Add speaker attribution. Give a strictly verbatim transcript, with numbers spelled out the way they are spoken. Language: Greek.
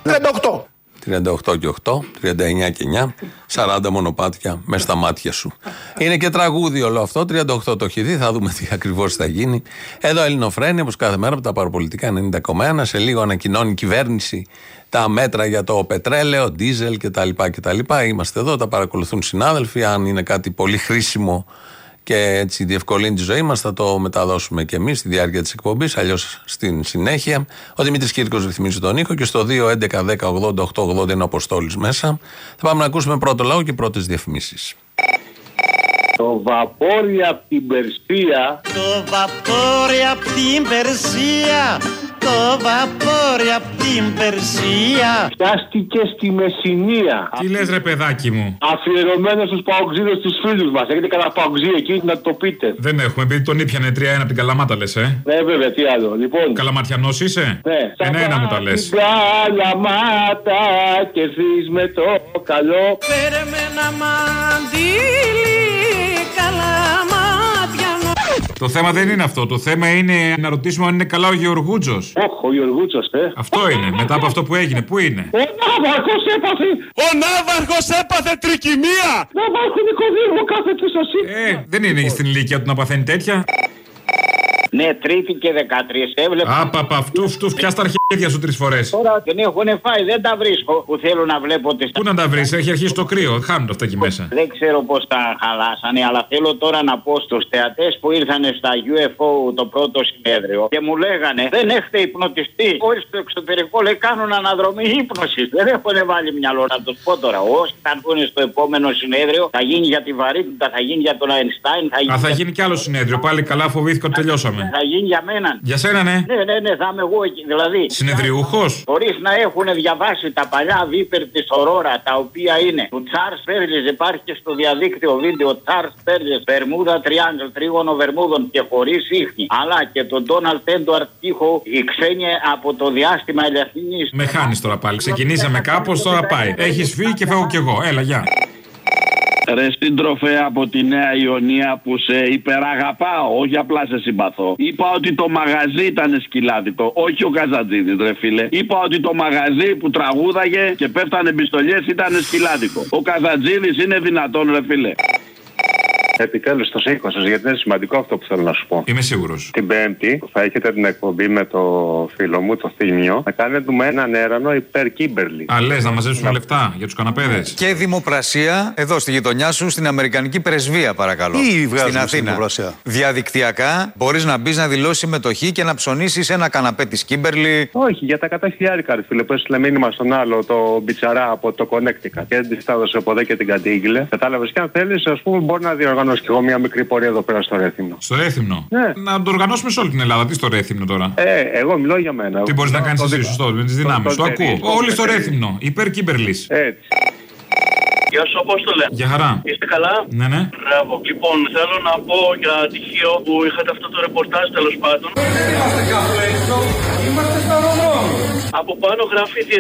Speaker 1: τριάντα οκτώ.
Speaker 2: τριάντα οκτώ και οκτώ, τριάντα εννιά και εννιά, σαράντα μονοπάτια μες στα μάτια σου. Είναι και τραγούδι όλο αυτό. τριάντα οκτώ το έχει δει, θα δούμε τι ακριβώς θα γίνει. Εδώ Ελληνοφρένεια, όπως κάθε μέρα από τα παραπολιτικά ενενήντα κόμμα ένα. Σε λίγο ανακοινώνει η κυβέρνηση τα μέτρα για το πετρέλαιο, ντίζελ κτλ. κτλ. Είμαστε εδώ, τα παρακολουθούν συνάδελφοι. Αν είναι κάτι πολύ χρήσιμο και έτσι διευκολύνει τη ζωή μας, θα το μεταδώσουμε και εμείς στη διάρκεια της εκπομπής, αλλιώς στην συνέχεια. Ο Δημήτρης Κύρκος ρυθμίζει τον ήχο και στο δύο έντεκα δέκα ογδόντα οκτώ ογδόντα είναι ο Αποστόλης μέσα. Θα πάμε να ακούσουμε πρώτο λόγο και πρώτες διαφημίσεις.
Speaker 3: Το βαπόρι από την Περσία.
Speaker 4: Το βαπόρι από την Περσία. Το βαπόρι απ' την Περσία
Speaker 3: Πιάστηκε στη Μεσσηνία.
Speaker 5: Τι λες ρε παιδάκι μου?
Speaker 3: Αφιερωμένο στους παοξίδες τους φίλους μας. Έχετε κανένα παοξί εκεί να το πείτε?
Speaker 5: Δεν έχουμε, επειδή τον ήπιανε τρία ένα από την Καλαμάτα λες, ε.
Speaker 3: Ναι βέβαια, τι άλλο. Λοιπόν,
Speaker 5: Καλαματιανός είσαι?
Speaker 3: Ναι.
Speaker 5: Ένα-ένα μου τα λες.
Speaker 3: Καλαμάτα και θείς με το καλό.
Speaker 4: Φέρε με ένα μαντήλι Καλαμάτιανο.
Speaker 5: Το θέμα δεν είναι αυτό. Το θέμα είναι να ρωτήσουμε αν είναι καλά ο Γεωργούτσος.
Speaker 3: Όχι, ο Γεωργούτσος, ε.
Speaker 5: Αυτό είναι. Μετά από αυτό που έγινε, πού είναι?
Speaker 3: Ο Ναύαρχος έπαθε.
Speaker 1: Ο Ναύαρχος έπαθε τρικυμία.
Speaker 3: Ναύαρχο Νικοδήμο, κάθεται στο σύστημα.
Speaker 5: Ε, δεν είναι στην ηλικία του να παθαίνει τέτοια.
Speaker 3: Ναι, Τρίτη και δεκατρείς έβλεπα.
Speaker 5: Άπαπα, αυτού, αυτού, πια στα αρχίδια σου τρεις φορές.
Speaker 3: Τώρα δεν έχουν φάει, δεν τα βρίσκω. Που θέλω να βλέπω τις.
Speaker 5: Πού να τα βρεις, έχει αρχίσει το κρύο. Χάνουν αυτά εκεί μέσα.
Speaker 3: Δεν ξέρω πώς τα χαλάσανε, αλλά θέλω τώρα να πω στους θεατές που ήρθαν στα γιου εφ ο το πρώτο συνέδριο και μου λέγανε δεν έχετε υπνοτιστεί. Όλοι στο εξωτερικό λέει κάνουν αναδρομή ύπνωση. Δεν έχουν βάλει μυαλό να το πω τώρα. Όσοι θα έρθουν στο επόμενο συνέδριο θα γίνει για τη βαρύτητα, θα γίνει για τον Αϊνστάιν. Θα γίνει...
Speaker 5: Α, θα γίνει κι άλλο συνέδριο. Πάλι καλά, φοβήθηκα ότι τελειώσαμε.
Speaker 3: Θα γίνει για μένα.
Speaker 5: Για σένα, ναι.
Speaker 3: Ναι, ναι, ναι, θα είμαι εγώ εκεί. Δηλαδή.
Speaker 5: Συνεδριούχος.
Speaker 3: Χωρίς να έχουν διαβάσει τα παλιά βίπερ της Ορόρα, τα οποία είναι του Τσάρλς Πέρλες, υπάρχει και στο διαδίκτυο βίντεο Τσάρλς Πέρλες, Βερμούδα Τριάνγκελ, τρίγωνο Βερμούδων και χωρίς ίχνη. Αλλά και τον Ντόναλτ Έντουαρτ Τύχο, η ξένια από το διάστημα ελευθερίας.
Speaker 5: Με χάνεις τώρα πάλι. Ξεκινήσαμε κάπως, τώρα πάει. Έχεις φύγει και φεύγω κι εγώ. Έλα, γεια.
Speaker 6: Ρε σύντροφε από τη Νέα Ιωνία που σε υπεραγαπάω, όχι απλά σε συμπαθώ. Είπα ότι το μαγαζί ήταν σκυλάδικο, όχι ο Καζατζίδης ρε φίλε. Είπα ότι το μαγαζί που τραγούδαγε και πέφτανε πιστολιές ήταν σκυλάδικο. Ο Καζατζίδης είναι δυνατόν ρε φίλε.
Speaker 7: Επιτέλους το σήκωσες, γιατί είναι σημαντικό αυτό που θέλω να σου πω.
Speaker 5: Είμαι σίγουρος.
Speaker 7: Την Πέμπτη θα έχετε την εκπομπή με το φίλο μου, το Θήμιο, να κάνετε με έναν έρανο υπέρ Κίμπερλι.
Speaker 5: Α, λες να μαζέψουμε λεφτά για τους καναπέδες.
Speaker 8: Και δημοπρασία εδώ στη γειτονιά σου, στην Αμερικανική Πρεσβεία, παρακαλώ.
Speaker 1: Τι βγάζουμε
Speaker 8: στην Αθήνα.
Speaker 1: δημοπρασία?
Speaker 8: Διαδικτυακά μπορείς να μπεις να δηλώσεις συμμετοχή και να ψωνίσεις ένα καναπέ της Κίμπερλι.
Speaker 7: Όχι, για τα εκατό χιλιάρικα, ρε φίλε, που έστειλε μήνυμα στον άλλο, το Μπιτσαρά από το Connecticut. Και δεν τη έδωσε από εδώ και την κατήγγειλε. Κατάλαβες, και αν θέλεις, ας πούμε, μπορεί να διοργανώσει κι εγώ μια μικρή πορεία εδώ πέρα στο Ρέθυμνο.
Speaker 5: Στο Ρέθυμνο.
Speaker 7: Ναι.
Speaker 5: Να το οργανώσουμε σε όλη την Ελλάδα. Τι στο Ρέθυμνο τώρα?
Speaker 7: Ε, εγώ μιλώ για μένα.
Speaker 5: Τι μπορείς να κάνεις εσύ, σωστό, με τις δυνάμεις. Το ακούω. Όλοι στο Ρέθυμνο. Υπέρ Κίμπερλις.
Speaker 7: Έτσι.
Speaker 9: Γεια σου, Απόστολε.
Speaker 5: Για χαρά.
Speaker 9: Είστε καλά?
Speaker 5: Ναι, ναι.
Speaker 9: Μπράβο. Λοιπόν, θέλω να πω για τυχαίο που είχατε αυτό το ρεπορτάζ τέλος πάντων.
Speaker 1: Δεν είμαστε κάπου έξω, είμαστε στα αεροδρόμια.
Speaker 9: Από πάνω γράφει